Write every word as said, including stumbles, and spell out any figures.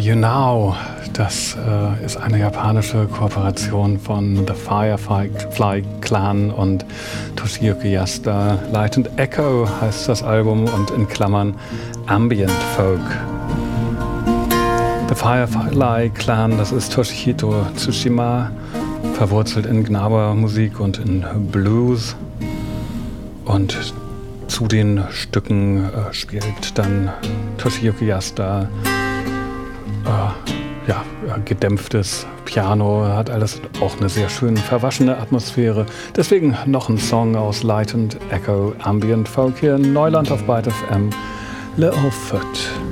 You Now, das äh, ist eine japanische Kooperation von The Firefly Clan und Toshiyuki Yasuda. Light and Echo heißt das Album und in Klammern Ambient Folk. The Firefly Clan, das ist Toshihito Tsushima, verwurzelt in Gnawa-Musik und in Blues. Und zu den Stücken äh, spielt dann Toshiyuki Yasuda äh, ja, gedämpftes Piano, hat alles auch eine sehr schöne verwaschene Atmosphäre. Deswegen noch ein Song aus Light and Echo Ambient Folk hier in Neuland auf Byte F M, Littlefoot.